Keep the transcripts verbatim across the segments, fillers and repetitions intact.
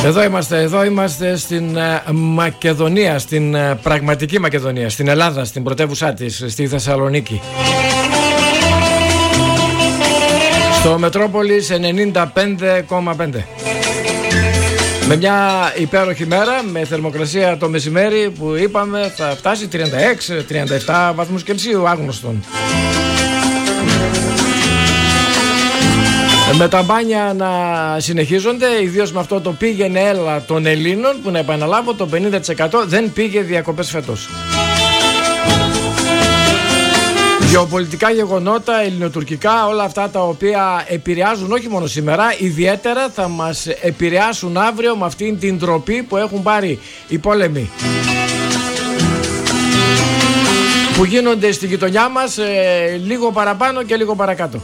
Εδώ είμαστε, εδώ είμαστε στην Μακεδονία, στην πραγματική Μακεδονία, στην Ελλάδα, στην πρωτεύουσά της, στη Θεσσαλονίκη. Στο Μετρόπολης ενενήντα πέντε κόμμα πέντε. Με μια υπέροχη μέρα, με θερμοκρασία το μεσημέρι που είπαμε θα φτάσει τριάντα έξι τριάντα επτά βαθμούς Κελσίου, άγνωστον. Με τα μπάνια να συνεχίζονται, ιδίως με αυτό το πήγαινε έλα των Ελλήνων, που να επαναλάβω το πενήντα τοις εκατό δεν πήγε διακοπές φέτος. Γεωπολιτικά γεγονότα, ελληνοτουρκικά, όλα αυτά τα οποία επηρεάζουν όχι μόνο σήμερα, ιδιαίτερα θα μας επηρεάσουν αύριο με αυτήν την ντροπή που έχουν πάρει οι πόλεμοι που γίνονται στη γειτονιά μας, ε, λίγο παραπάνω και λίγο παρακάτω.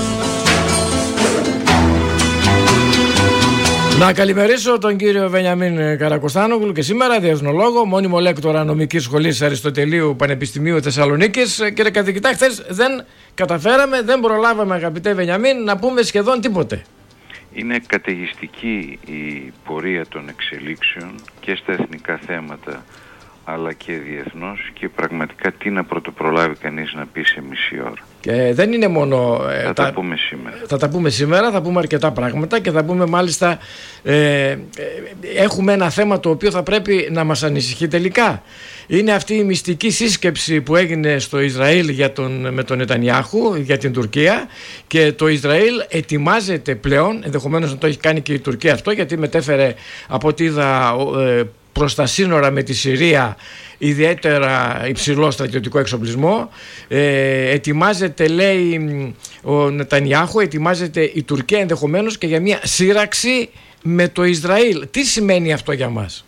Να καλημερίσω τον κύριο Βενιαμίν Καρακοστάνογλου και σήμερα διεθνολόγο, μόνιμο λέκτορα νομικής σχολής Αριστοτελείου Πανεπιστημίου Θεσσαλονίκης. Κύριε καθηγητά, χθες δεν καταφέραμε, δεν προλάβαμε, αγαπητέ Βενιαμίν, να πούμε σχεδόν τίποτε. Είναι καταιγιστική η πορεία των εξελίξεων και στα εθνικά θέματα αλλά και διεθνώς, και πραγματικά τι να πρωτοπρολάβει κανείς να πει σε μισή ώρα. Και δεν είναι μόνο... Ε, θα τα, τα πούμε σήμερα. Θα τα πούμε σήμερα, θα πούμε αρκετά πράγματα και θα πούμε μάλιστα... Ε, ε, έχουμε ένα θέμα το οποίο θα πρέπει να μας ανησυχεί τελικά. Είναι αυτή η μυστική σύσκεψη που έγινε στο Ισραήλ για τον, με τον Νετανιάχου για την Τουρκία, και το Ισραήλ ετοιμάζεται πλέον, ενδεχομένως να το έχει κάνει και η Τουρκία αυτό, γιατί μετέφερε από ό,τι είδα ε, προς τα σύνορα με τη Συρία ιδιαίτερα υψηλό στρατιωτικό εξοπλισμό. Ε, ετοιμάζεται, λέει ο Νετανιάχου, ετοιμάζεται η Τουρκία ενδεχομένως και για μια σύραξη με το Ισραήλ. Τι σημαίνει αυτό για μας?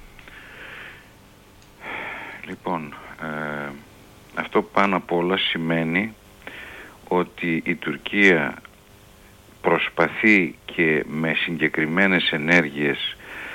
Λοιπόν, ε, αυτό πάνω απ' όλα σημαίνει ότι η Τουρκία προσπαθεί και με συγκεκριμένες ενέργειες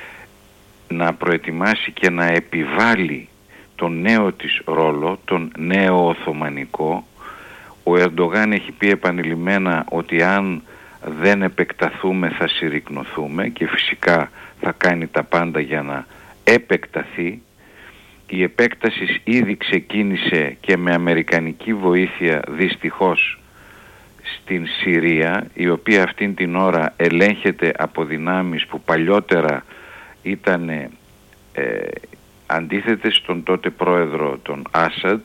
να προετοιμάσει και να επιβάλλει τον νέο της ρόλο, τον νέο Οθωμανικό. Ο Ερντογάν έχει πει επανειλημμένα ότι αν δεν επεκταθούμε θα συρρικνωθούμε, και φυσικά θα κάνει τα πάντα για να επεκταθεί. Η επέκταση ήδη ξεκίνησε και με αμερικανική βοήθεια δυστυχώς στην Συρία, η οποία αυτήν την ώρα ελέγχεται από δυνάμεις που παλιότερα ήταν ε, αντίθετες στον τότε πρόεδρο τον Άσαντ,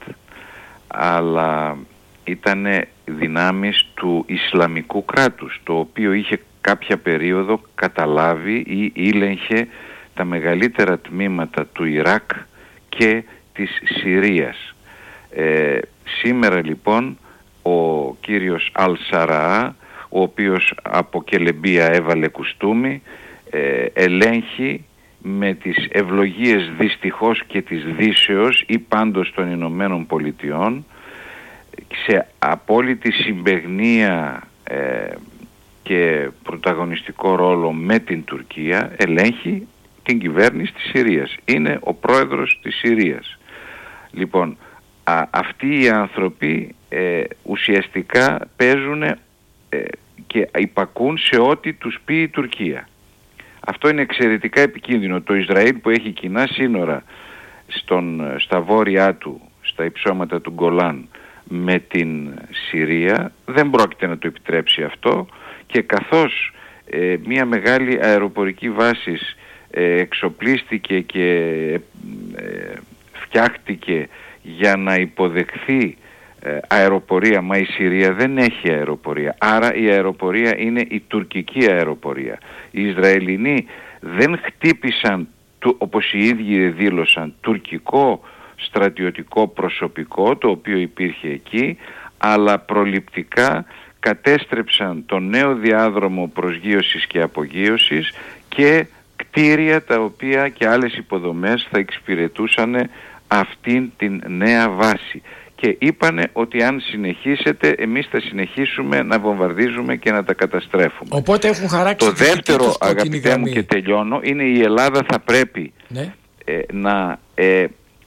αλλά ήταν δυνάμεις του Ισλαμικού κράτους, το οποίο είχε κάποια περίοδο καταλάβει ή ήλεγχε τα μεγαλύτερα τμήματα του Ιράκ και της Συρίας. Ε, σήμερα λοιπόν ο κύριος Αλ-Σαραά, ο οποίος από Κελεμπία έβαλε κουστούμι, ε, ελέγχει με τις ευλογίες δυστυχώς και της Δύσεως ή πάντως των Ηνωμένων Πολιτειών, σε απόλυτη συμπαιγνία ε, και πρωταγωνιστικό ρόλο με την Τουρκία, ελέγχει την κυβέρνηση της Συρίας. Είναι ο πρόεδρος της Συρίας. Λοιπόν, α, αυτοί οι άνθρωποι ε, ουσιαστικά παίζουν ε, και υπακούν σε ό,τι τους πει η Τουρκία. Αυτό είναι εξαιρετικά επικίνδυνο. Το Ισραήλ, που έχει κοινά σύνορα στον, στα βόρειά του, στα υψώματα του Γκολάν με την Συρία, δεν πρόκειται να το επιτρέψει αυτό, και καθώς ε, μια μεγάλη αεροπορική βάση ε, εξοπλίστηκε και ε, φτιάχτηκε για να υποδεχθεί ε, αεροπορία, μα η Συρία δεν έχει αεροπορία, άρα η αεροπορία είναι η τουρκική αεροπορία. Οι Ισραηλινοί δεν χτύπησαν, όπως οι ίδιοι δήλωσαν, τουρκικό στρατιωτικό προσωπικό το οποίο υπήρχε εκεί, αλλά προληπτικά κατέστρεψαν τον νέο διάδρομο προσγείωσης και απογείωσης και κτίρια τα οποία και άλλες υποδομές θα εξυπηρετούσαν αυτήν την νέα βάση. Και είπανε ότι αν συνεχίσετε, εμείς θα συνεχίσουμε να βομβαρδίζουμε και να τα καταστρέφουμε. Οπότε έχουν χαράξει. Το δεύτερο, αγαπητέ μου, και τελειώνω, είναι η Ελλάδα θα πρέπει ναι. ε, να ε,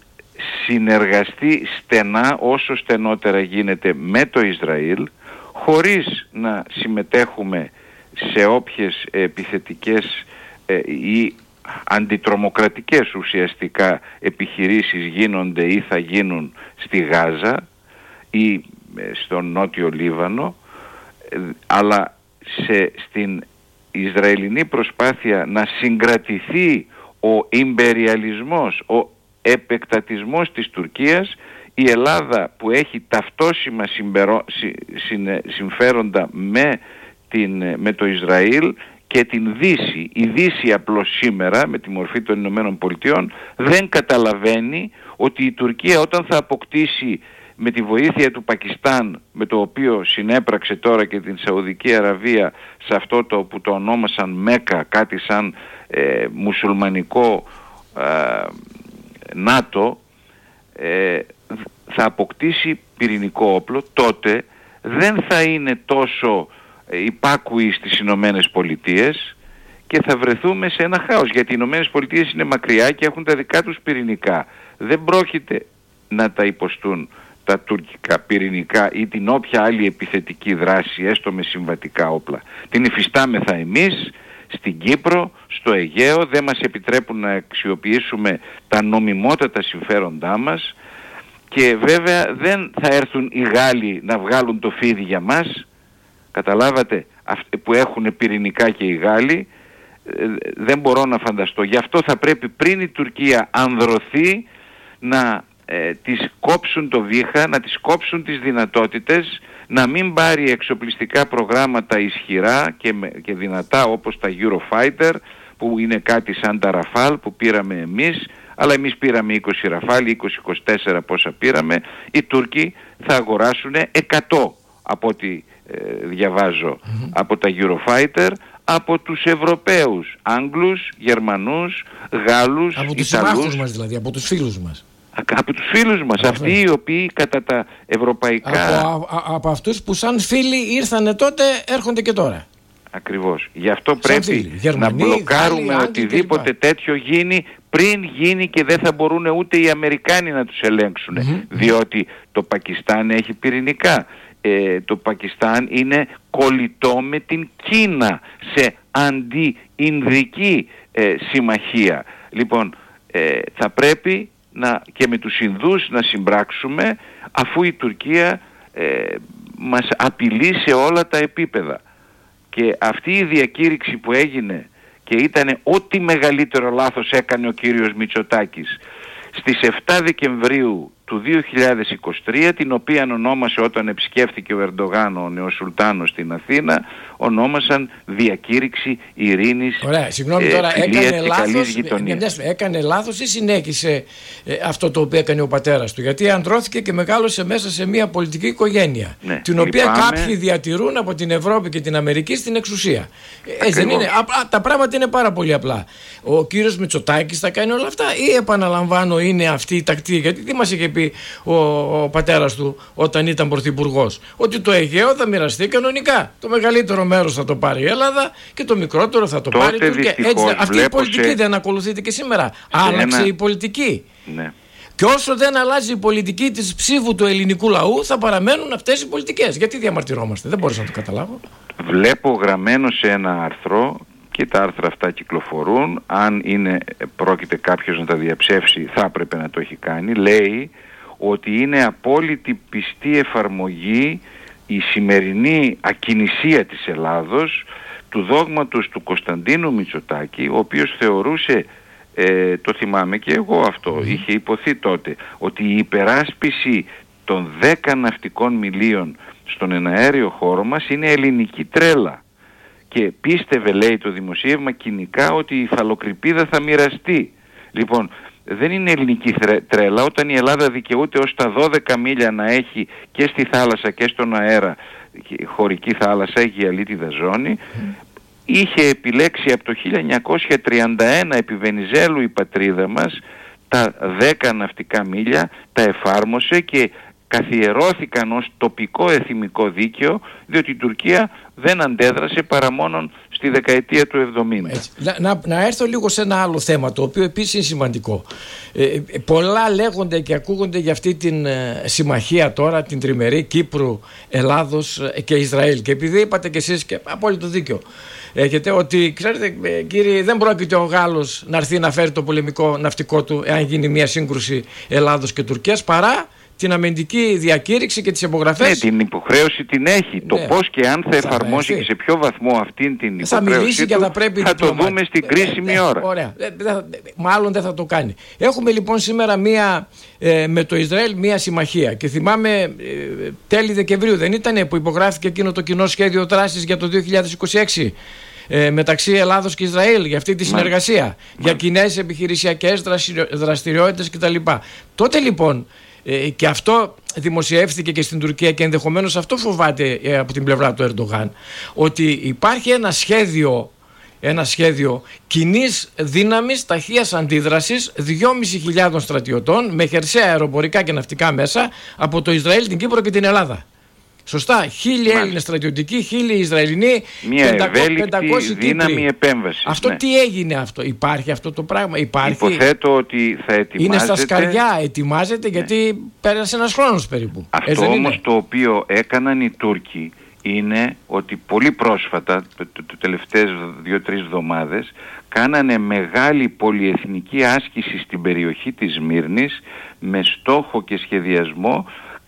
συνεργαστεί στενά, όσο στενότερα γίνεται, με το Ισραήλ, χωρίς να συμμετέχουμε σε όποιες επιθετικές οι αντιτρομοκρατικές ουσιαστικά επιχειρήσεις γίνονται ή θα γίνουν στη Γάζα ή στον Νότιο Λίβανο, αλλά σε, στην Ισραηλινή προσπάθεια να συγκρατηθεί ο ιμπεριαλισμός, ο επεκτατισμός της Τουρκίας, η Ελλάδα που έχει ταυτόσιμα συμπερο, συ, συ, συμφέροντα με, την, με το Ισραήλ και την Δύση. Η Δύση απλώς σήμερα με τη μορφή των Ηνωμένων Πολιτειών δεν καταλαβαίνει ότι η Τουρκία όταν θα αποκτήσει με τη βοήθεια του Πακιστάν, με το οποίο συνέπραξε τώρα και την Σαουδική Αραβία σε αυτό το που το ονόμασαν Μέκα, κάτι σαν ε, μουσουλμανικό ε, ΝΑΤΟ, ε, θα αποκτήσει πυρηνικό όπλο, τότε δεν θα είναι τόσο υπάκουοι στις Ηνωμένες Πολιτείες και θα βρεθούμε σε ένα χάος, γιατί οι Ηνωμένες Πολιτείες είναι μακριά και έχουν τα δικά τους πυρηνικά. Δεν πρόκειται να τα υποστούν τα τουρκικά πυρηνικά ή την όποια άλλη επιθετική δράση, έστω με συμβατικά όπλα. Την υφιστάμεθα εμείς στην Κύπρο, στο Αιγαίο, δεν μας επιτρέπουν να αξιοποιήσουμε τα νομιμότατα συμφέροντά μας και βέβαια δεν θα έρθουν οι Γάλλοι να βγάλουν το φίδι για μας, καταλάβατε, που έχουν πυρηνικά και οι Γάλλοι, δεν μπορώ να φανταστώ. Γι' αυτό θα πρέπει πριν η Τουρκία ανδρωθεί να ε, τις κόψουν το βήχα, να τις κόψουν τις δυνατότητες, να μην πάρει εξοπλιστικά προγράμματα ισχυρά και, και δυνατά όπως τα Eurofighter, που είναι κάτι σαν τα Ραφάλ που πήραμε εμείς, αλλά εμείς πήραμε είκοσι Ραφάλ, είκοσι είκοσι τέσσερα πόσα πήραμε, οι Τούρκοι θα αγοράσουν εκατό από ό,τι ε, διαβάζω mm-hmm. από τα Eurofighter, από τους Ευρωπαίους, Άγγλους, Γερμανούς, Γάλλους, από τους Ιταλούς, συμμάχους μας δηλαδή, από τους φίλους μας. Από τους φίλους μας, αυτοί οι οποίοι κατά τα ευρωπαϊκά... Από, α, από αυτούς που σαν φίλοι ήρθανε τότε, έρχονται και τώρα. Ακριβώς. Γι' αυτό πρέπει Γερμανοί, να μπλοκάρουμε Γάλλοι, οτιδήποτε τέτοιο γίνει πριν γίνει και δεν θα μπορούν ούτε οι Αμερικάνοι να τους ελέγξουν. Mm-hmm. Διότι το Πακιστάν έχει πυρηνικά. Ε, το Πακιστάν είναι κολλητό με την Κίνα σε αντι-Ινδική ε, συμμαχία. Λοιπόν, ε, θα πρέπει να, και με τους Ινδούς να συμπράξουμε, αφού η Τουρκία ε, μας απειλεί σε όλα τα επίπεδα. Και αυτή η διακήρυξη που έγινε και ήταν ό,τι μεγαλύτερο λάθος έκανε ο κύριος Μητσοτάκης στις εφτά Δεκεμβρίου του δύο χιλιάδες είκοσι τρία, την οποία ονόμασε όταν επισκέφθηκε ο Ερντογάν ο νεοσουλτάνος στην Αθήνα, ονόμασαν διακήρυξη ειρήνης. Ωραία, συγγνώμη ε, τώρα, έκανε λάθος, γειτονίας. έκανε λάθος ή συνέχισε ε, αυτό το οποίο έκανε ο πατέρας του? Γιατί αντρώθηκε και μεγάλωσε μέσα σε μια πολιτική οικογένεια, ναι, την οποία λυπάμαι. Κάποιοι διατηρούν από την Ευρώπη και την Αμερική στην εξουσία. Έτσι δεν είναι? Α, τα πράγματα είναι πάρα πολύ απλά. Ο κύριος Μητσοτάκης θα κάνει όλα αυτά ή, επαναλαμβάνω, είναι αυτή η τακτική? Γιατί τι μας είχε πει ο, ο πατέρας του όταν ήταν πρωθυπουργός? Ότι το Αιγαίο θα μοιραστεί κανονικά. Το μεγαλύτερο μέρος θα το πάρει η Ελλάδα και το μικρότερο θα το Τότε πάρει η Τουρκία. Έτσι, αυτή η πολιτική σε... δεν ακολουθείται και σήμερα. Άλλαξε ένα... η πολιτική. Ναι. Και όσο δεν αλλάζει η πολιτική της ψήφου του ελληνικού λαού, θα παραμένουν αυτές οι πολιτικές. Γιατί διαμαρτυρόμαστε? Δεν μπορούσα να το καταλάβω. Βλέπω γραμμένο σε ένα άρθρο, και τα άρθρα αυτά κυκλοφορούν, αν είναι, πρόκειται κάποιος να τα διαψεύσει, θα έπρεπε να το έχει κάνει. Λέει ότι είναι απόλυτη πιστή εφαρμογή η σημερινή ακινησία της Ελλάδος του δόγματος του Κωνσταντίνου Μητσοτάκη, ο οποίος θεωρούσε, ε, το θυμάμαι και εγώ αυτό, mm. είχε υποθεί τότε, ότι η υπεράσπιση των δέκα ναυτικών μιλίων στον εναέριο χώρο μας είναι ελληνική τρέλα. Και πίστευε, λέει το δημοσίευμα, κοινικά ότι η υφαλοκρηπίδα θα μοιραστεί. Λοιπόν, δεν είναι ελληνική τρέλα όταν η Ελλάδα δικαιούται ως τα δώδεκα μίλια να έχει και στη θάλασσα και στον αέρα, χωρική θάλασσα, έχει αλήτιδα ζώνη. Είχε επιλέξει από το χίλια εννιακόσια τριάντα ένα επί Βενιζέλου η πατρίδα μας τα δέκα ναυτικά μίλια, τα εφάρμοσε και καθιερώθηκαν ως τοπικό εθιμικό δίκαιο, διότι η Τουρκία δεν αντέδρασε παρά μόνον στη δεκαετία του εβδομήντα. Να, να, να έρθω λίγο σε ένα άλλο θέμα, το οποίο επίσης είναι σημαντικό. Ε, πολλά λέγονται και ακούγονται για αυτή την ε, συμμαχία τώρα, την τριμερή Κύπρου, Ελλάδος και Ισραήλ. Και επειδή είπατε κι εσείς, και απόλυτο δίκιο έχετε, ότι ξέρετε ε, κύριε, δεν πρόκειται ο Γάλλος να έρθει να φέρει το πολεμικό ναυτικό του εάν γίνει μια σύγκρουση Ελλάδος και Τουρκίας, παρά την αμυντική διακήρυξη και τις υπογραφές. Ναι, την υποχρέωση την έχει. Ναι. Το πώς και αν θα εφαρμόσει και σε ποιο βαθμό αυτήν την υποχρέωση θα μιλήσει του, και θα, πρέπει θα το δούμε στην κρίσιμη ε, ε, ώρα. Ωραία. Ε, ε, μάλλον δεν θα το κάνει. Έχουμε λοιπόν σήμερα μία, ε, με το Ισραήλ μία συμμαχία. Και θυμάμαι ε, τέλη Δεκεμβρίου δεν ήταν που υπογράφηκε εκείνο το κοινό σχέδιο δράσης για το δύο χιλιάδες είκοσι έξι. Ε, μεταξύ Ελλάδος και Ισραήλ για αυτή τη συνεργασία, Μάλιστα. για κοινές επιχειρησιακές δραστηριότητες κτλ. Τότε λοιπόν, ε, και αυτό δημοσιεύθηκε και στην Τουρκία και ενδεχομένως αυτό φοβάται ε, από την πλευρά του Ερντογάν, ότι υπάρχει ένα σχέδιο, ένα σχέδιο κοινής δύναμης ταχείας αντίδρασης δυόμισι χιλιάδες στρατιωτών με χερσαία αεροπορικά και ναυτικά μέσα από το Ισραήλ, την Κύπρο και την Ελλάδα. Σωστά, χίλιοι Έλληνες στρατιωτικοί, χίλιοι Ισραηλινοί, μια ευέλικτη δύναμη επέμβασης. Αυτό ναι. τι έγινε αυτό, υπάρχει αυτό το πράγμα, υπάρχει. Υποθέτω ότι θα ετοιμάζεται. Είναι στα σκαριά, ετοιμάζεται ναι. γιατί πέρασε ένας χρόνος περίπου. Αυτό όμως το οποίο έκαναν οι Τούρκοι είναι ότι πολύ πρόσφατα, το τελευταίες δύο-τρεις εβδομάδες, κάνανε μεγάλη πολυεθνική άσκηση στην περιοχή της Σμύρνης με στόχο και σχεδιασμό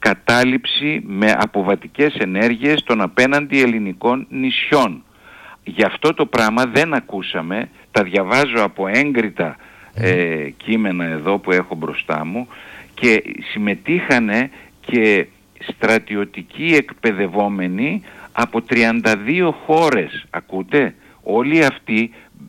κατάληψη με αποβατικές ενέργειες των απέναντι ελληνικών νησιών. Γι' αυτό το πράγμα δεν ακούσαμε, τα διαβάζω από έγκριτα ε, κείμενα εδώ που έχω μπροστά μου, και συμμετείχανε και στρατιωτικοί εκπαιδευόμενοι από τριάντα δύο χώρες. Ακούτε, όλοι αυτοί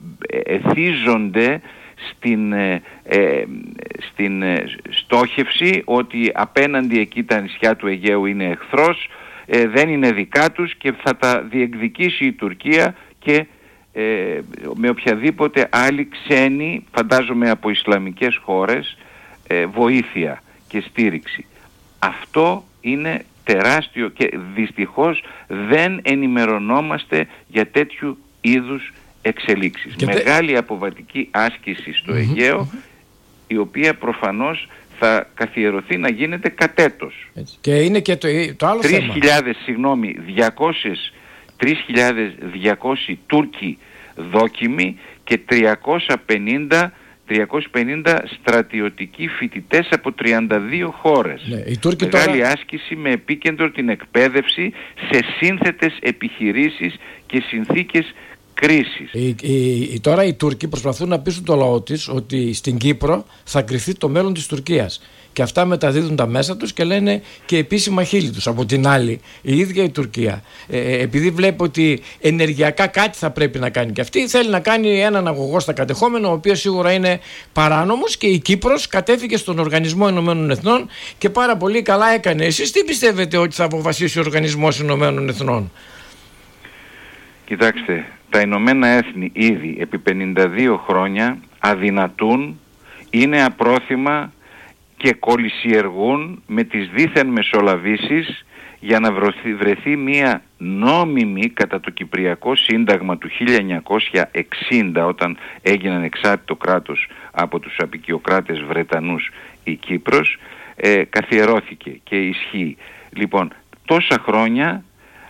εθίζονται στην, ε, ε, στην ε, στόχευση ότι απέναντι εκεί τα νησιά του Αιγαίου είναι εχθρός, ε, δεν είναι δικά τους και θα τα διεκδικήσει η Τουρκία και ε, με οποιαδήποτε άλλη ξένη, φαντάζομαι από Ισλαμικές χώρες, ε, βοήθεια και στήριξη. Αυτό είναι τεράστιο και δυστυχώς δεν ενημερωνόμαστε για τέτοιου είδους εξελίξεις. Και Μεγάλη δε... αποβατική άσκηση στο mm-hmm. Αιγαίο, η οποία προφανώς θα καθιερωθεί να γίνεται κατέτος. Έτσι. Και είναι και το, το άλλο τρεις θέμα. χιλιάδες, συγγνώμη, τρεις χιλιάδες διακόσιοι Τούρκοι δόκιμοι και τριακόσιοι πενήντα στρατιωτικοί φοιτητές από τριάντα δύο χώρες. Ναι, οι Τούρκοι Μεγάλη τώρα... άσκηση με επίκεντρο την εκπαίδευση σε σύνθετες επιχειρήσεις και συνθήκες κρίσης. Οι, οι, οι, τώρα οι Τούρκοι προσπαθούν να πείσουν το λαό της ότι στην Κύπρο θα κρυθεί το μέλλον της Τουρκίας. Και αυτά μεταδίδουν τα μέσα τους και λένε και επίσημα χείλη τους. Από την άλλη, η ίδια η Τουρκία, ε, επειδή βλέπει ότι ενεργειακά κάτι θα πρέπει να κάνει και αυτή, θέλει να κάνει έναν αγωγό στα κατεχόμενα, ο οποίος σίγουρα είναι παράνομος, και η Κύπρος κατέφυγε στον Οργανισμό Ηνωμένων Εθνών και πάρα πολύ καλά έκανε. Εσείς τι πιστεύετε ότι θα αποφασίσει ο Οργανισμός Ηνωμένων Εθνών? Κοιτάξτε, τα Ηνωμένα Έθνη ήδη επί πενήντα δύο χρόνια αδυνατούν, είναι απρόθυμα και κολυσιεργούν με τις δίθεν μεσολαβήσεις για να βρεθεί, βρεθεί μια νόμιμη κατά το Κυπριακό Σύνταγμα του χίλια εννιακόσια εξήντα, όταν έγιναν εξάρτητο κράτος από τους αποικιοκράτες Βρετανούς η Κύπρος, ε, καθιερώθηκε και ισχύει. Λοιπόν, τόσα χρόνια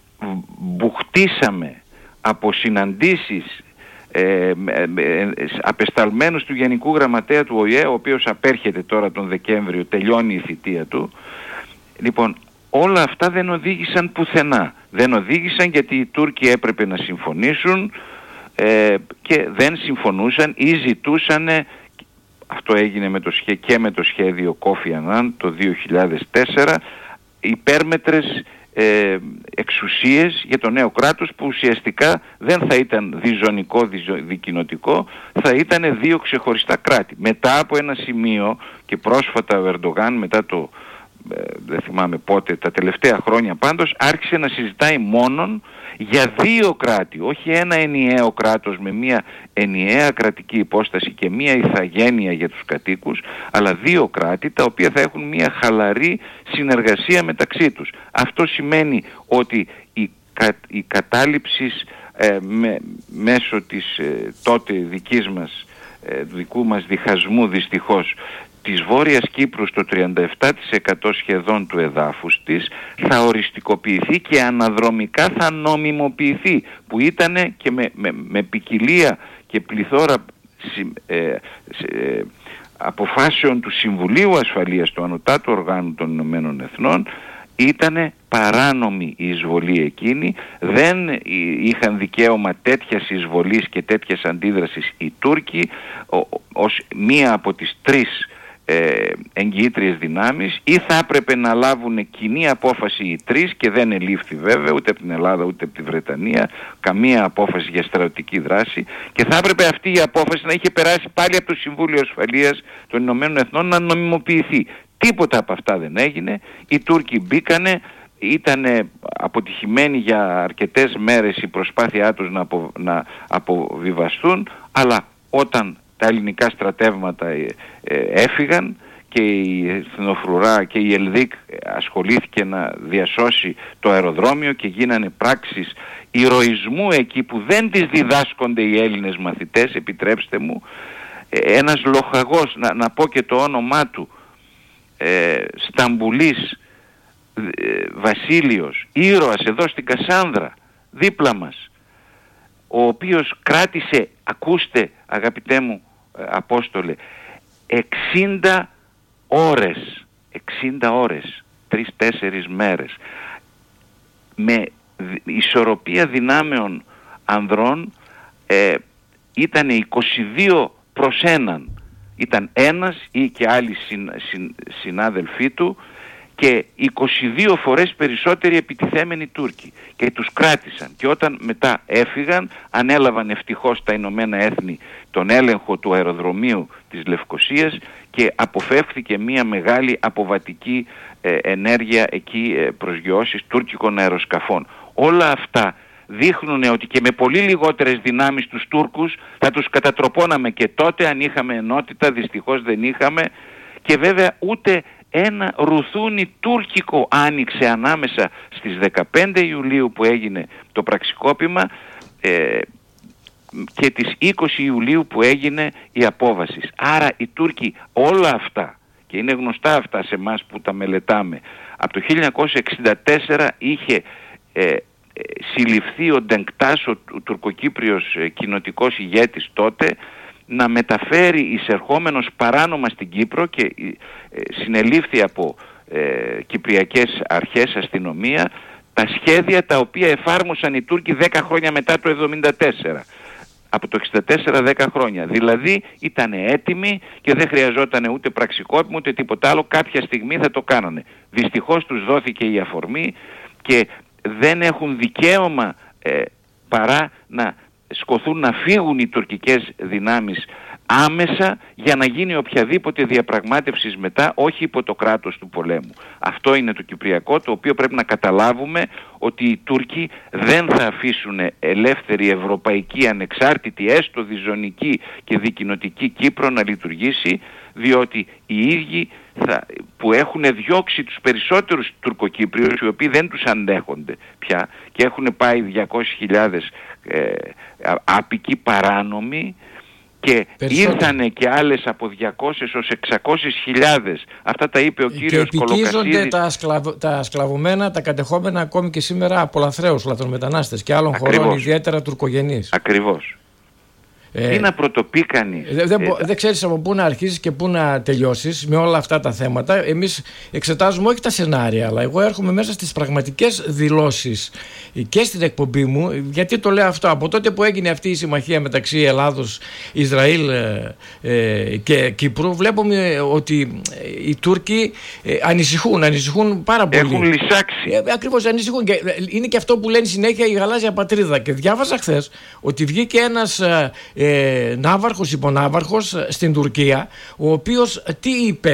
μπουχτίσαμε από συναντήσεις ε, ε, απεσταλμένους του Γενικού Γραμματέα του Ο Η Ε, ο οποίος απέρχεται τώρα τον Δεκέμβριο, τελειώνει η θητεία του. Λοιπόν, όλα αυτά δεν οδήγησαν πουθενά. Δεν οδήγησαν γιατί οι Τούρκοι έπρεπε να συμφωνήσουν ε, και δεν συμφωνούσαν ή ζητούσαν. Αυτό έγινε με το, και με το σχέδιο Κόφι Ανάν το δύο χιλιάδες τέσσερα, υπέρμετρες Ε, εξουσίες για το νέο κράτος, που ουσιαστικά δεν θα ήταν διζωνικό, δικοινοτικό, θα ήταν δύο ξεχωριστά κράτη. Μετά από ένα σημείο, και πρόσφατα ο Ερντογάν, μετά το δεν θυμάμαι πότε, τα τελευταία χρόνια πάντως, άρχισε να συζητάει μόνον για δύο κράτη, όχι ένα ενιαίο κράτος με μια ενιαία κρατική υπόσταση και μια ηθαγένεια για τους κατοίκους, αλλά δύο κράτη τα οποία θα έχουν μια χαλαρή συνεργασία μεταξύ τους. Αυτό σημαίνει ότι η, κα, η κατάληψη ε, με, μέσω της ε, τότε δικής μας, ε, δικού μας διχασμού δυστυχώς, της Βόρειας Κύπρου στο τριάντα επτά τοις εκατό σχεδόν του εδάφους της θα οριστικοποιηθεί και αναδρομικά θα νομιμοποιηθεί, που ήταν και με, με, με ποικιλία και πληθώρα ε, ε, αποφάσεων του Συμβουλίου Ασφαλείας, του Ανωτάτου Οργάνου των Ηνωμένων Εθνών, ήτανε παράνομη η εισβολή εκείνη. Δεν είχαν δικαίωμα τέτοιας εισβολής και τέτοιας αντίδρασης οι Τούρκοι ως μία από τις τρεις ε, εγγυήτριες δυνάμεις, ή θα έπρεπε να λάβουν κοινή απόφαση οι τρεις, και δεν ελήφθη βέβαια ούτε από την Ελλάδα ούτε από τη Βρετανία καμία απόφαση για στρατιωτική δράση, και θα έπρεπε αυτή η απόφαση να είχε περάσει πάλι από το Συμβούλιο Ασφαλείας των Ηνωμένων Εθνών να νομιμοποιηθεί. Τίποτα από αυτά δεν έγινε. Οι Τούρκοι μπήκανε, ήταν αποτυχημένοι για αρκετές μέρες η προσπάθειά τους να, απο, να αποβιβαστούν, αλλά όταν τα ελληνικά στρατεύματα ε, ε, έφυγαν και η Εθνοφρουρά και η Ελδίκ ασχολήθηκε να διασώσει το αεροδρόμιο και γίνανε πράξεις ηρωισμού εκεί που δεν τις διδάσκονται οι Έλληνες μαθητές, επιτρέψτε μου, ε, ένας λοχαγός, να, να πω και το όνομά του, ε, Σταμπουλής ε, Βασίλειος, ήρωας εδώ στην Κασάνδρα δίπλα μας, ο οποίος κράτησε, ακούστε αγαπητέ μου ε, Απόστολε, εξήντα ώρες, εξήντα ώρες, τρεις-τέσσερις μέρες, με ισορροπία δυνάμεων ανδρών, ε, ήταν είκοσι δύο προς έναν. Ήταν ένας ή και άλλοι συν, συν, συνάδελφοί του και είκοσι δύο φορές περισσότεροι επιτιθέμενοι Τούρκοι, και τους κράτησαν, και όταν μετά έφυγαν ανέλαβαν ευτυχώς τα Ηνωμένα Έθνη τον έλεγχο του αεροδρομίου της Λευκωσίας και αποφεύθηκε μια μεγάλη αποβατική ε, ενέργεια εκεί, ε, προσγειώσεις τουρκικών αεροσκαφών. Όλα αυτά δείχνουν ότι και με πολύ λιγότερες δυνάμεις τους Τούρκους θα τους κατατροπώναμε και τότε αν είχαμε ενότητα. Δυστυχώς δεν είχαμε, και βέβαια ούτε ένα ρουθούνι τουρκικό άνοιξε ανάμεσα στις δεκαπέντε Ιουλίου που έγινε το πραξικόπημα ε, και τις είκοσι Ιουλίου που έγινε η απόβαση. Άρα οι Τούρκοι όλα αυτά, και είναι γνωστά αυτά σε εμάς που τα μελετάμε, από το χίλια εννιακόσια εξήντα τέσσερα είχε ε, συλληφθεί ο Ντενκτάς, ο τουρκοκύπριος ε, κοινοτικός ηγέτης τότε, να μεταφέρει εισερχόμενος παράνομα στην Κύπρο, και ε, συνελήφθη από ε, κυπριακές αρχές, αστυνομία, τα σχέδια τα οποία εφάρμοσαν οι Τούρκοι δέκα χρόνια μετά το εβδομήντα τέσσερα. Από το εξήντα τέσσερα δέκα χρόνια. Δηλαδή ήταν έτοιμοι και δεν χρειαζόταν ούτε πραξικόπημα ούτε τίποτα άλλο. Κάποια στιγμή θα το κάνανε. Δυστυχώς τους δόθηκε η αφορμή και δεν έχουν δικαίωμα ε, παρά να σκοθούν να φύγουν οι τουρκικές δυνάμεις άμεσα για να γίνει οποιαδήποτε διαπραγμάτευση μετά, όχι υπό το κράτος του πολέμου. Αυτό είναι το Κυπριακό, το οποίο πρέπει να καταλάβουμε ότι οι Τούρκοι δεν θα αφήσουν ελεύθερη ευρωπαϊκή, ανεξάρτητη, έστω διζωνική και δικοινοτική Κύπρο να λειτουργήσει, διότι οι ίδιοι θα, που έχουν διώξει τους περισσότερους Τουρκοκύπριους, οι οποίοι δεν τους αντέχονται πια και έχουν πάει διακόσιες χιλιάδες ε, άπικοι παράνομοι, και ήρθανε και άλλες από διακόσιες ως εξακόσιες χιλιάδες. Αυτά τα είπε ο κύριος Κολοκασίδης. Και επικίζονται τα, σκλαβ, τα σκλαβωμένα, τα κατεχόμενα ακόμη και σήμερα από λαθρέους λαθρομετανάστες και άλλων Ακριβώς. χωρών, ιδιαίτερα τουρκογενείς. Ακριβώς. Ε, Τι να πρωτοπεί κανείς. Δεν, δεν, ε, δεν ξέρεις από πού να αρχίσεις και πού να τελειώσεις με όλα αυτά τα θέματα. Εμείς εξετάζουμε όχι τα σενάρια, αλλά εγώ έρχομαι μέσα στις πραγματικές δηλώσεις και στην εκπομπή μου. Γιατί το λέω αυτό? Από τότε που έγινε αυτή η συμμαχία μεταξύ Ελλάδος, Ισραήλ ε, και Κύπρου, βλέπουμε ότι οι Τούρκοι ε, ανησυχούν, ανησυχούν πάρα πολύ. Έχουν λυσάξει. Ε, ακριβώς, ανησυχούν. Και είναι και αυτό που λένε συνέχεια η γαλάζια πατρίδα. Και διάβαζα χθες ότι βγήκε ένας ε, Ε, ναύαρχος, υποναύαρχος στην Τουρκία, ο οποίος τι είπε?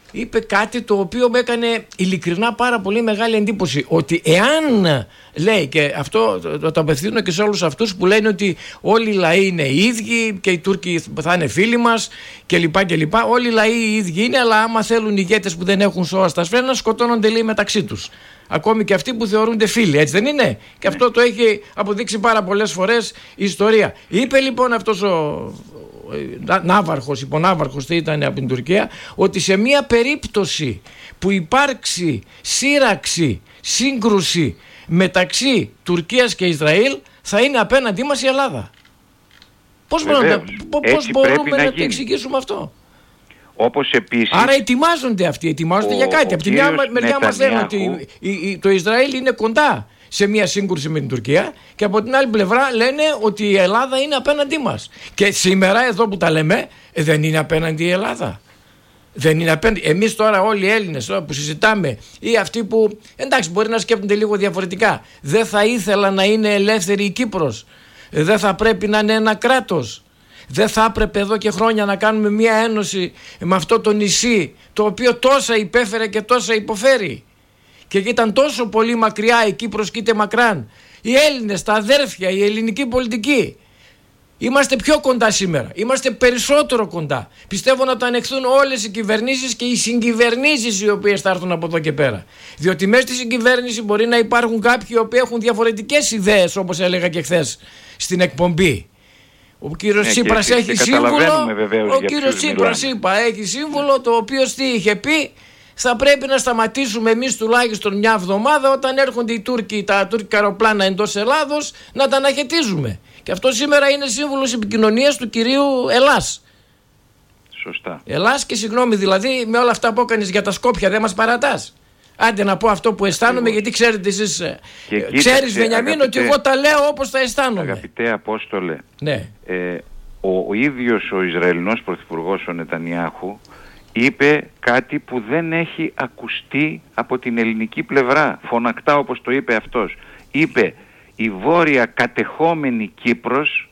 είπε κάτι το οποίο με έκανε ειλικρινά πάρα πολύ μεγάλη εντύπωση, ότι εάν, λέει, και αυτό το, το απευθύνω και σε όλους αυτούς που λένε ότι όλοι οι λαοί είναι οι ίδιοι και οι Τούρκοι θα είναι φίλοι μας κλπ, κλπ. Όλοι οι λαοί οι ίδιοι είναι, αλλά άμα θέλουν ηγέτες που δεν έχουν σώα στα σφαίρα, σκοτώνονται, λέει, μεταξύ τους. Ακόμη και αυτοί που θεωρούνται φίλοι, έτσι δεν είναι? Και αυτό το έχει αποδείξει πάρα πολλές φορές η ιστορία. Είπε λοιπόν αυτός ο ναύαρχος, υποναύαρχος, τι ήταν, από την Τουρκία, ότι σε μια περίπτωση που υπάρξει σύραξη, σύγκρουση μεταξύ Τουρκίας και Ισραήλ, θα είναι απέναντί μας η Ελλάδα. Πώς, μπορούμε, πώς μπορούμε να, να το εξηγήσουμε αυτό? Όπως επίσης, άρα ετοιμάζονται αυτοί, ετοιμάζονται ο, για κάτι. Από τη μια μεριά μας λένε ότι η, η, το Ισραήλ είναι κοντά σε μια σύγκρουση με την Τουρκία, και από την άλλη πλευρά λένε ότι η Ελλάδα είναι απέναντί μας. Και σήμερα εδώ που τα λέμε, δεν είναι απέναντι η Ελλάδα. Δεν είναι απέναντι. Εμείς τώρα όλοι οι Έλληνες τώρα που συζητάμε, ή αυτοί που, εντάξει, μπορεί να σκέφτονται λίγο διαφορετικά, δεν θα ήθελα να είναι ελεύθερη η Κύπρος, δεν θα πρέπει να είναι ένα κράτος, δεν θα έπρεπε εδώ και χρόνια να κάνουμε μια ένωση με αυτό το νησί το οποίο τόσα υπέφερε και τόσα υποφέρει, και ήταν τόσο πολύ μακριά η Κύπρος και είτε μακράν. Οι Έλληνες, τα αδέρφια, η ελληνική πολιτική, είμαστε πιο κοντά σήμερα, είμαστε περισσότερο κοντά. Πιστεύω να το ανεχθούν όλες οι κυβερνήσεις και οι συγκυβερνήσεις οι οποίες θα έρθουν από εδώ και πέρα. Διότι μέσα στη συγκυβέρνηση μπορεί να υπάρχουν κάποιοι οι οποίοι έχουν διαφορετικές ιδέες, όπως έλεγα και χθες στην εκπομπή. Ο κύριος ναι, Τσίπρας έχει σύμβουλο, ο κύριος Τσίπρας είπα, έχει σύμβουλο το οποίο τι είχε πει? Θα πρέπει να σταματήσουμε εμείς τουλάχιστον μια εβδομάδα όταν έρχονται οι Τούρκοι, τα τουρκικά αεροπλάνα εντός Ελλάδος, να τα αναχαιτίζουμε. Και αυτό σήμερα είναι σύμβουλος επικοινωνίας του κυρίου Ελλάς. Σωστά. Ελλάς και συγγνώμη, δηλαδή με όλα αυτά που έκανες για τα Σκόπια δεν μας παρατάς? Άντε να πω αυτό που αισθάνομαι, γιατί ξέρετε εσείς, ξέρεις Βενιαμίν, ότι εγώ τα λέω όπως τα αισθάνομαι. Αγαπητέ Απόστολε, ναι. ε, ο, ο ίδιος ο Ισραηλινός πρωθυπουργός ο Νετανιάχου είπε κάτι που δεν έχει ακουστεί από την ελληνική πλευρά, φωνακτά όπως το είπε αυτός. Είπε, η βόρεια κατεχόμενη Κύπρος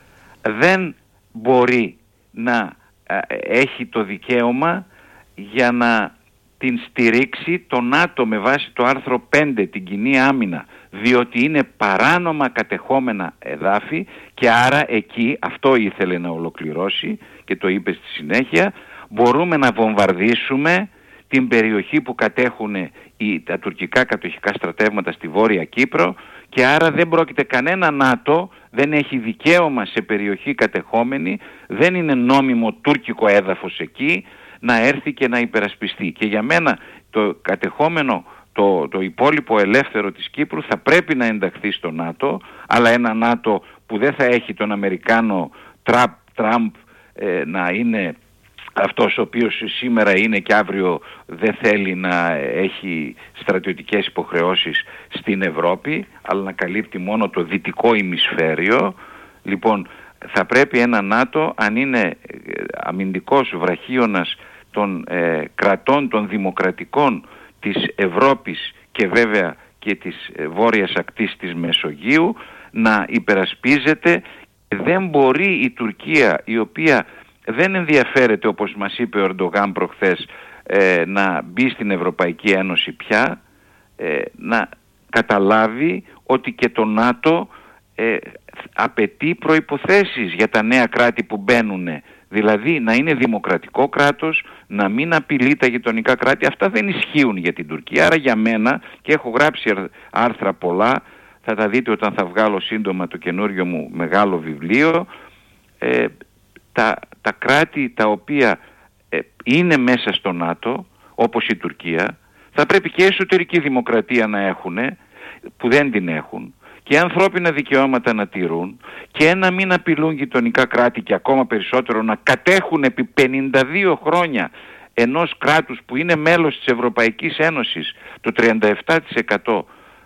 δεν μπορεί να α, έχει το δικαίωμα για να την στηρίξει το ΝΑΤΟ με βάση το άρθρο πέντε, την κοινή άμυνα, διότι είναι παράνομα κατεχόμενα εδάφη, και άρα εκεί, αυτό ήθελε να ολοκληρώσει και το είπε στη συνέχεια, μπορούμε να βομβαρδίσουμε την περιοχή που κατέχουν οι, τα τουρκικά κατοχικά στρατεύματα στη Βόρεια Κύπρο, και άρα δεν πρόκειται κανένα ΝΑΤΟ, δεν έχει δικαίωμα σε περιοχή κατεχόμενη, δεν είναι νόμιμο τουρκικό έδαφος εκεί, να έρθει και να υπερασπιστεί. Και για μένα το κατεχόμενο, το, το υπόλοιπο ελεύθερο της Κύπρου θα πρέπει να ενταχθεί στο ΝΑΤΟ, αλλά ένα ΝΑΤΟ που δεν θα έχει τον Αμερικάνο Τραμπ, Τραμπ ε, να είναι αυτός ο οποίος σήμερα είναι και αύριο δεν θέλει να έχει στρατιωτικές υποχρεώσεις στην Ευρώπη, αλλά να καλύπτει μόνο το δυτικό ημισφαίριο. Λοιπόν, θα πρέπει ένα ΝΑΤΟ, αν είναι αμυντικός βραχίωνας των ε, κρατών των δημοκρατικών της Ευρώπης και βέβαια και της ε, βόρειας ακτής της Μεσογείου, να υπερασπίζεται. Δεν μπορεί η Τουρκία, η οποία δεν ενδιαφέρεται, όπως μας είπε ο Ερντογάν προχθές, ε, να μπει στην Ευρωπαϊκή Ένωση πια, ε, να καταλάβει ότι και το ΝΑΤΟ ε, απαιτεί προϋποθέσεις για τα νέα κράτη που μπαίνουν, δηλαδή να είναι δημοκρατικό κράτος, να μην απειλεί τα γειτονικά κράτη. Αυτά δεν ισχύουν για την Τουρκία. Άρα για μένα, και έχω γράψει άρθρα πολλά, θα τα δείτε όταν θα βγάλω σύντομα το καινούριο μου μεγάλο βιβλίο, ε, τα, τα κράτη τα οποία ε, είναι μέσα στο ΝΑΤΟ, όπως η Τουρκία, θα πρέπει και εσωτερική δημοκρατία να έχουν, που δεν την έχουν, και ανθρώπινα δικαιώματα να τηρούν, και να μην απειλούν γειτονικά κράτη, και ακόμα περισσότερο να κατέχουν επί πενήντα δύο χρόνια ενός κράτους που είναι μέλος της Ευρωπαϊκής Ένωσης το τριάντα επτά τοις εκατό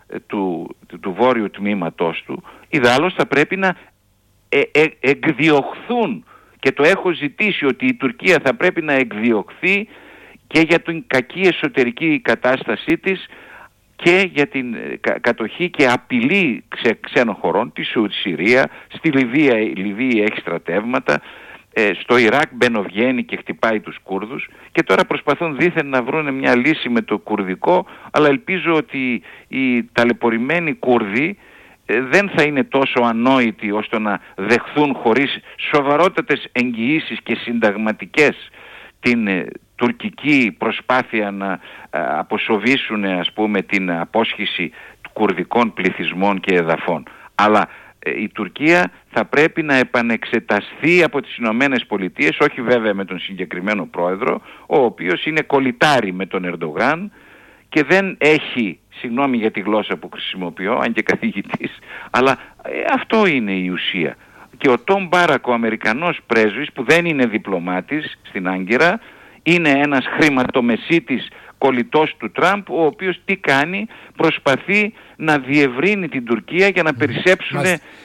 του, του, του βόρειου τμήματός του. Ιδάλλως θα πρέπει να ε, ε, εκδιωχθούν, και το έχω ζητήσει, ότι η Τουρκία θα πρέπει να εκδιωχθεί και για την κακή εσωτερική κατάστασή της και για την κα, κατοχή και απειλή ξε, ξένων χωρών, τη Συρία, στη Λιβύη, η Λιβύη έχει στρατεύματα, ε, στο Ιράκ μπαινοβγαίνει και χτυπάει τους Κούρδους, και τώρα προσπαθούν δήθεν να βρουν μια λύση με το κουρδικό, αλλά ελπίζω ότι οι ταλαιπωρημένοι Κούρδοι ε, δεν θα είναι τόσο ανόητοι ώστε να δεχθούν χωρίς σοβαρότατες εγγυήσεις και συνταγματικές την ε, τουρκική προσπάθεια να ε, αποσοβήσουν, ας πούμε, την απόσχηση κουρδικών πληθυσμών και εδαφών. Αλλά η Τουρκία θα πρέπει να επανεξεταστεί από τις Ηνωμένες Πολιτείες, όχι βέβαια με τον συγκεκριμένο πρόεδρο, ο οποίος είναι κολλητάρι με τον Ερντογάν και δεν έχει, συγγνώμη για τη γλώσσα που χρησιμοποιώ, αν και καθηγητής, αλλά ε, αυτό είναι η ουσία. Και ο Τόμ Μπάρακ, ο Αμερικανός πρέσβης, που δεν είναι διπλωμάτης στην Άγκυρα, είναι ένας χρηματομεσίτης κολλητός του Τραμπ, ο οποίος τι κάνει? Προσπαθεί να διευρύνει την Τουρκία για να περισσέψουν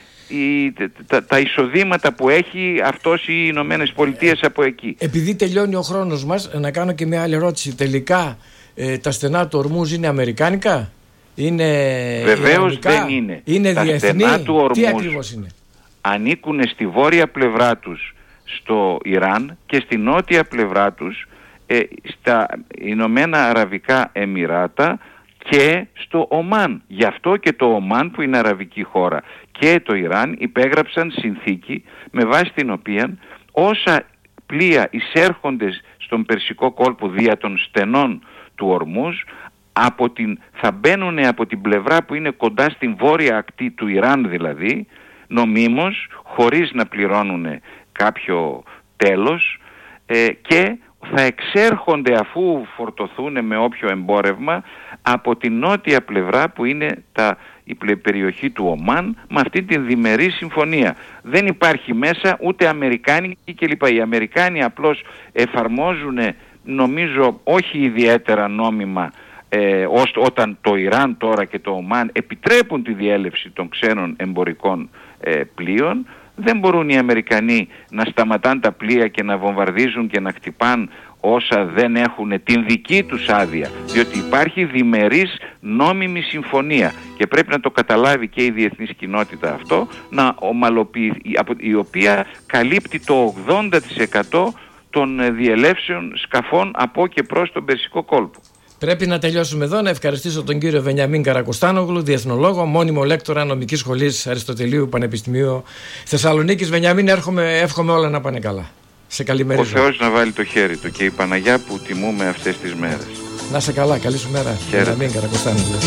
οι, τα, τα εισοδήματα που έχει αυτός οι Ηνωμένες Πολιτείες από εκεί. Επειδή τελειώνει ο χρόνος μας, να κάνω και μια άλλη ερώτηση. Τελικά ε, τα στενά του Ορμούζ είναι αμερικάνικα? Είναι Βεβαίως ιρανικά, δεν είναι. Είναι τα διεθνή? Στενά του Ορμούζ τι ακριβώς είναι? Ανήκουν στη βόρεια πλευρά τους στο Ιράν και στη νότια πλευρά τους ε, στα Ηνωμένα Αραβικά Εμιράτα και στο Ομάν. Γι' αυτό και το Ομάν, που είναι αραβική χώρα, και το Ιράν υπέγραψαν συνθήκη με βάση την οποία όσα πλοία εισέρχονται στον Περσικό κόλπο δια των στενών του Ορμούζ από την, θα μπαίνουν από την πλευρά που είναι κοντά στην βόρεια ακτή του Ιράν, δηλαδή νομίμως, χωρίς να πληρώνουν κάποιο τέλος, ε, και θα εξέρχονται, αφού φορτωθούν με όποιο εμπόρευμα, από την νότια πλευρά που είναι τα, η περιοχή του Ομάν, με αυτή την διμερή συμφωνία. Δεν υπάρχει μέσα ούτε Αμερικάνικη κλπ. Οι Αμερικάνοι απλώς εφαρμόζουν, νομίζω όχι ιδιαίτερα νόμιμα, ε, ως, όταν το Ιράν τώρα και το Ομάν επιτρέπουν τη διέλευση των ξένων εμπορικών ε, πλοίων. Δεν μπορούν οι Αμερικανοί να σταματάνε τα πλοία και να βομβαρδίζουν και να χτυπάν όσα δεν έχουν την δική τους άδεια, διότι υπάρχει διμερής νόμιμη συμφωνία και πρέπει να το καταλάβει και η διεθνής κοινότητα αυτό, να ομαλοποιηθεί, η οποία καλύπτει το ογδόντα τοις εκατό των διελεύσεων σκαφών από και προς τον Περσικό κόλπο. Πρέπει να τελειώσουμε εδώ. Να ευχαριστήσω τον κύριο Βενιαμίν Καρακοστάνογλου, διεθνολόγο, μόνιμο λέκτορα νομικής σχολής Αριστοτελείου Πανεπιστημίου Θεσσαλονίκης. Βενιαμίν, εύχομαι, εύχομαι όλα να πάνε καλά. Σε καλημέρα. Ο Θεός να βάλει το χέρι του και η Παναγιά που τιμούμε αυτές τις μέρες. Να σε καλά, καλή σου μέρα. Βενιαμίν Καρακοστάνογλου.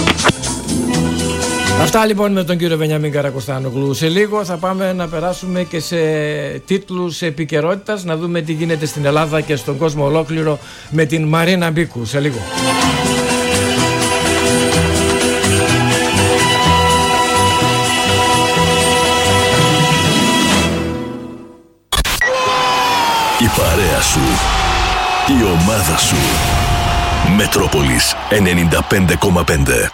Αυτά λοιπόν με τον κύριο Βενιαμίν Καρακοστάνογλου. Σε λίγο θα πάμε να περάσουμε και σε τίτλους επικαιρότητας, να δούμε τι γίνεται στην Ελλάδα και στον κόσμο ολόκληρο με την Μαρίνα Μπίκου. Σε λίγο. Η παρέα σου, η ομάδα σου. Μετρόπολης ενενήντα πέντε κόμμα πέντε.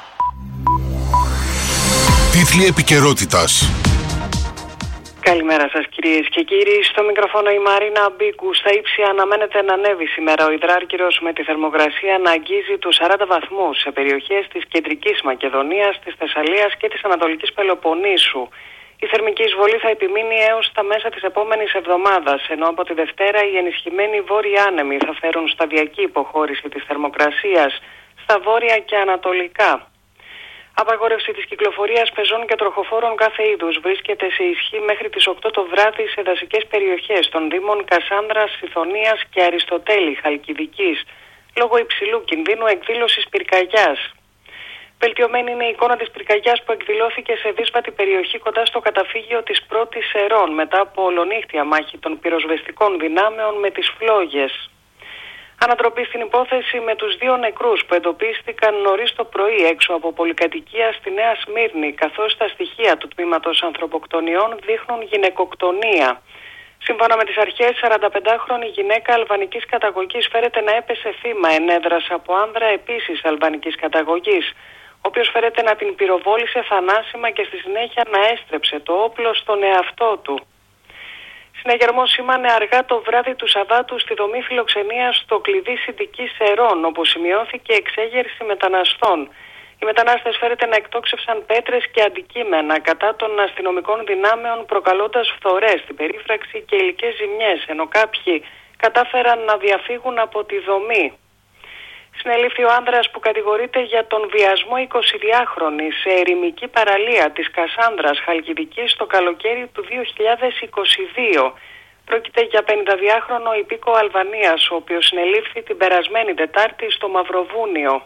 Τίτλοι επικαιρότητας. Καλημέρα σας κυρίες και κύριοι. Στο μικροφόνο η Μαρίνα Μπίκου. Στα ύψη αναμένεται να ανέβει σήμερα ο υδράρκυρος με τη θερμοκρασία να αγγίζει τους σαράντα βαθμούς σε περιοχές της κεντρικής Μακεδονίας, της Θεσσαλίας και της Ανατολικής Πελοποννήσου. Η θερμική εισβολή θα επιμείνει έως τα μέσα της επόμενης εβδομάδας, ενώ από τη Δευτέρα οι ενισχυμένοι βόρειοι άνεμοι θα φέρουν σταδιακή υποχώρηση της θερμοκρασίας στα βόρεια και ανατολικά. Απαγόρευση της κυκλοφορίας πεζών και τροχοφόρων κάθε είδους βρίσκεται σε ισχύ μέχρι τις οκτώ το βράδυ σε δασικές περιοχές των δήμων Κασάνδρας, Σιθωνίας και Αριστοτέλη Χαλκιδικής, λόγω υψηλού κινδύνου εκδήλωσης πυρκαγιάς. Βελτιωμένη είναι η εικόνα της πυρκαγιάς που εκδηλώθηκε σε δύσβατη περιοχή κοντά στο καταφύγιο της πρώτης Σερών μετά από ολονύχτια μάχη των πυροσβεστικών δυνάμεων με τις φλόγες. Ανατροπή στην υπόθεση με τους δύο νεκρούς που εντοπίστηκαν νωρίς το πρωί έξω από πολυκατοικία στη Νέα Σμύρνη, καθώς τα στοιχεία του τμήματος ανθρωποκτονιών δείχνουν γυναικοκτονία. Σύμφωνα με τις αρχές, σαρανταπεντάχρονη γυναίκα αλβανικής καταγωγής φέρεται να έπεσε θύμα ενέδρας από άνδρα επίσης αλβανικής καταγωγής, ο οποίος φέρεται να την πυροβόλησε θανάσιμα και στη συνέχεια να έστρεψε το όπλο στον εαυτό του. Συναγερμός σήμανε αργά το βράδυ του Σαββάτου στη δομή φιλοξενίας στο κλειδί Συντικής Σερών, όπου σημειώθηκε εξέγερση μεταναστών. Οι Οι μετανάστες φέρεται να εκτόξευσαν πέτρες και αντικείμενα κατά των αστυνομικών δυνάμεων, προκαλώντας φθορές στην περίφραξη και υλικές ζημιές, ενώ κάποιοι κατάφεραν να διαφύγουν από τη δομή. Συνελήφθη ο άνδρας που κατηγορείται για τον βιασμό εικοσιδυάχρονη σε ερημική παραλία της Κασάνδρας Χαλκιδικής το καλοκαίρι του δύο χιλιάδες είκοσι δύο. Πρόκειται για πενηνταδυάχρονο υπήκο Αλβανίας, ο οποίος συνελήφθη την περασμένη Τετάρτη στο Μαυροβούνιο.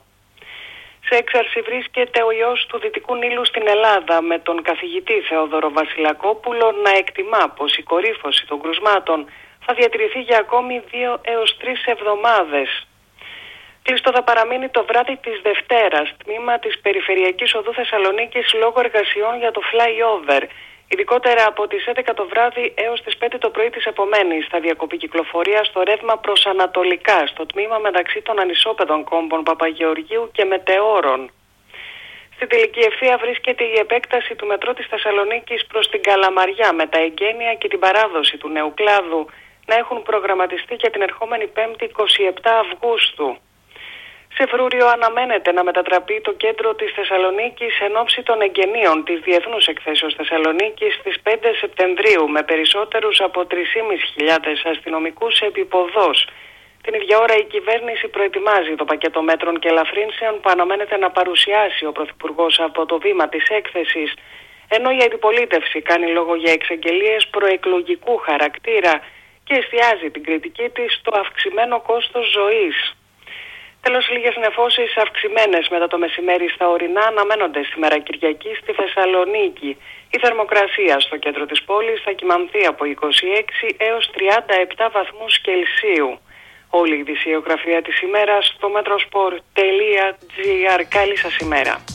Σε έξαρση βρίσκεται ο ιός του Δυτικού Νείλου στην Ελλάδα, με τον καθηγητή Θεόδωρο Βασιλακόπουλο να εκτιμά πως η κορύφωση των κρουσμάτων θα διατηρηθεί για ακόμη δύο έως τρεις εβδομάδες. Κλειστό θα παραμείνει το βράδυ της Δευτέρας τμήμα της Περιφερειακής Οδού Θεσσαλονίκης λόγω εργασιών για το flyover. Ειδικότερα από τις έντεκα το βράδυ έως τις πέντε το πρωί της επομένης θα διακοπεί κυκλοφορία στο ρεύμα προς Ανατολικά, στο τμήμα μεταξύ των ανισόπεδων κόμπων Παπαγεωργίου και Μετεώρων. Στην τελική ευθεία βρίσκεται η επέκταση του μετρό της Θεσσαλονίκης προς την Καλαμαριά, με τα εγγένεια και την παράδοση του νέου κλάδου να έχουν προγραμματιστεί για την ερχόμενη Πέμπτη εικοστή εβδόμη Αυγούστου. Σε Φρούριο αναμένεται να μετατραπεί το κέντρο της Θεσσαλονίκης εν ώψη των εγγενείων της Διεθνούς Εκθέσεως Θεσσαλονίκης στις πέντε Σεπτεμβρίου, με περισσότερους από τρεις χιλιάδες πεντακόσιους αστυνομικούς επιποδός. Την ίδια ώρα η κυβέρνηση προετοιμάζει το πακέτο μέτρων και ελαφρύνσεων που αναμένεται να παρουσιάσει ο Πρωθυπουργός από το βήμα της έκθεσης, ενώ η αντιπολίτευση κάνει λόγο για εξαγγελίες προεκλογικού χαρακτήρα και εστιάζει την κριτική της στο αυξημένο κόστος ζωής. Τέλος, λίγες νεφώσεις αυξημένες μετά το μεσημέρι στα ορεινά αναμένονται σήμερα Κυριακή στη Θεσσαλονίκη. Η θερμοκρασία στο κέντρο της πόλης θα κυμανθεί από είκοσι έξι έως τριάντα επτά βαθμούς Κελσίου. Όλη η ειδησιογραφία της ημέρας στο metrosport τελεία gr. Καλή σας ημέρα.